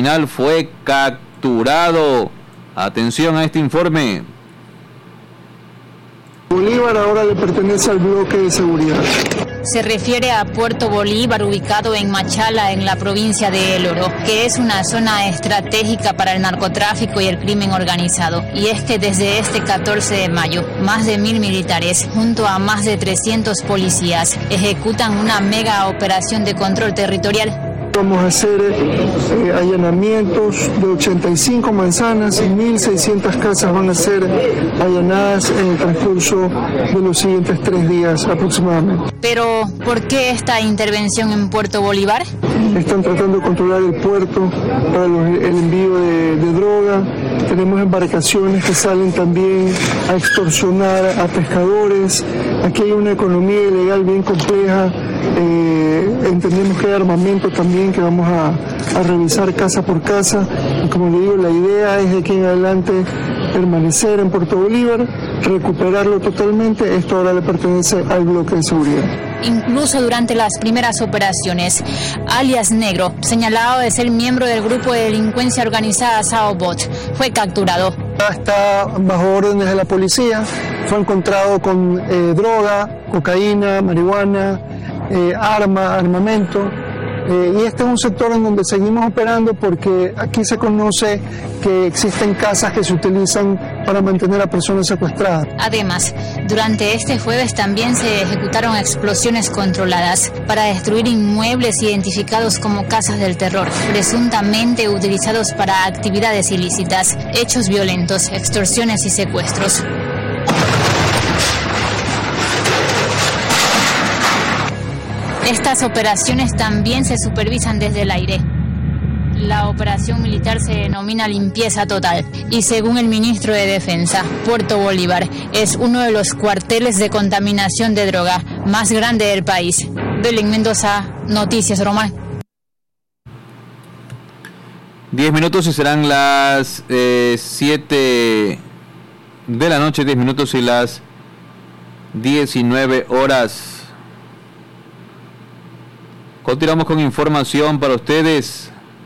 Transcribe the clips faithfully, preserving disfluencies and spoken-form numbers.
criminal fue capturado. Atención a este informe. Bolívar ahora le pertenece al bloque de seguridad. Se refiere a Puerto Bolívar, ubicado en Machala, en la provincia de El Oro, que es una zona estratégica para el narcotráfico y el crimen organizado. Y es que desde este catorce de mayo, más de mil militares, junto a más de trescientos policías, ejecutan una mega operación de control territorial. Vamos a hacer eh, allanamientos de ochenta y cinco manzanas y mil seiscientas casas van a ser allanadas en el transcurso de los siguientes tres días aproximadamente. Pero, ¿por qué esta intervención en Puerto Bolívar? Están tratando de controlar el puerto para los, el envío de, de droga. Tenemos embarcaciones que salen también a extorsionar a pescadores. Aquí hay una economía ilegal bien compleja. Eh, entendemos que hay armamento también que vamos a, a revisar casa por casa. Y como le digo, la idea es de aquí en adelante permanecer en Puerto Bolívar, recuperarlo totalmente. Esto ahora le pertenece al bloque de seguridad. Incluso durante las primeras operaciones, alias Negro, señalado de ser miembro del grupo de delincuencia organizada Saobot, fue capturado. Está bajo órdenes de la policía, fue encontrado con eh, droga, cocaína, marihuana, eh, arma, armamento. Eh, y este es un sector en donde seguimos operando porque aquí se conoce que existen casas que se utilizan para mantener a personas secuestradas. Además, durante este jueves también se ejecutaron explosiones controladas para destruir inmuebles identificados como casas del terror, presuntamente utilizados para actividades ilícitas, hechos violentos, extorsiones y secuestros. Estas operaciones también se supervisan desde el aire. La operación militar se denomina Limpieza Total y según el ministro de Defensa, Puerto Bolívar es uno de los cuarteles de contaminación de droga más grande del país. Belén Mendoza, Noticias Román. Diez minutos y serán las eh, siete de la noche, diez minutos y las diecinueve horas. Continuamos con información para ustedes.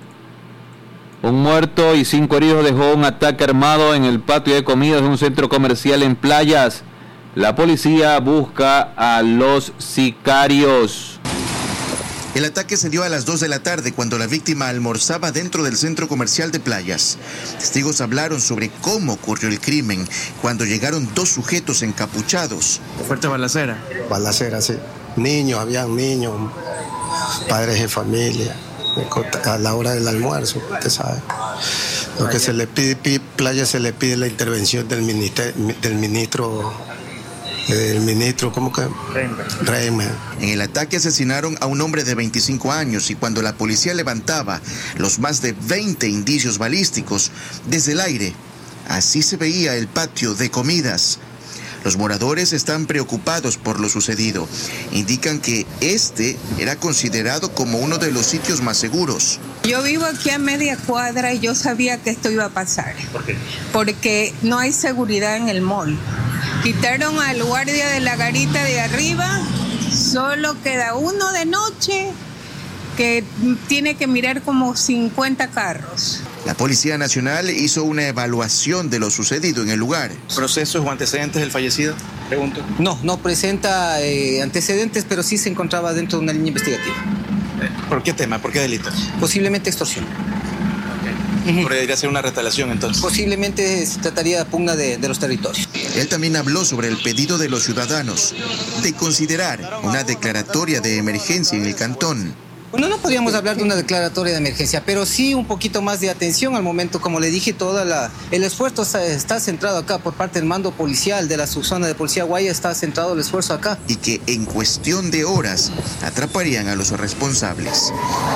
Un muerto y cinco heridos dejó un ataque armado en el patio de comidas de un centro comercial en Playas. La policía busca a los sicarios. El ataque se dio a las dos de la tarde cuando la víctima almorzaba dentro del centro comercial de Playas. Testigos hablaron sobre cómo ocurrió el crimen cuando llegaron dos sujetos encapuchados. Fuerte balacera. Balacera, sí. Niños, habían niños, padres de familia, a la hora del almuerzo, usted sabe. Lo que se le pide, Playa se le pide la intervención del ministro, del ministro, del ministro, ¿cómo que? Reimer. En el ataque asesinaron a un hombre de veinticinco años y cuando la policía levantaba los más de veinte indicios balísticos desde el aire, así se veía el patio de comidas. Los moradores están preocupados por lo sucedido. Indican que este era considerado como uno de los sitios más seguros. Yo vivo aquí a media cuadra y yo sabía que esto iba a pasar. ¿Por qué? Porque no hay seguridad en el mall. Quitaron al guardia de la garita de arriba, solo queda uno de noche que tiene que mirar como cincuenta carros. La Policía Nacional hizo una evaluación de lo sucedido en el lugar. ¿Procesos o antecedentes del fallecido? Pregunto. No, no presenta eh, antecedentes, pero sí se encontraba dentro de una línea investigativa. ¿Por qué tema? ¿Por qué delito? Posiblemente extorsión. Okay. ¿Podría ser una retaliación entonces? Posiblemente se trataría de pugna de, de los territorios. Él también habló sobre el pedido de los ciudadanos de considerar una declaratoria de emergencia en el cantón. Bueno, no podríamos hablar de una declaratoria de emergencia, pero sí un poquito más de atención al momento. Como le dije, toda la, el esfuerzo está, está centrado acá por parte del mando policial de la subzona de Policía Guaya, está centrado el esfuerzo acá. Y que en cuestión de horas atraparían a los responsables.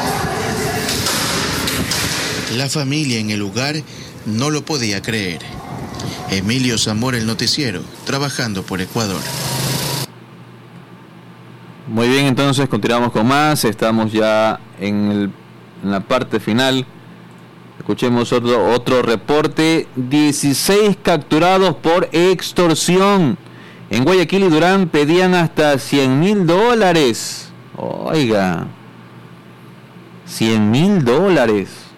La familia en el lugar no lo podía creer. Emilio Zamora, El Noticiero, trabajando por Ecuador. Muy bien, entonces continuamos con más. Estamos ya en, el, en la parte final. Escuchemos otro, otro reporte. dieciséis capturados por extorsión. En Guayaquil y Durán pedían hasta cien mil dólares. Oiga, cien mil dólares.